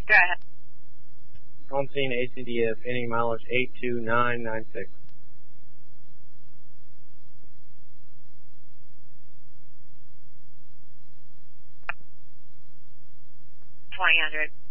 Go ahead. On scene ACDF, ending mileage 82996. 2000.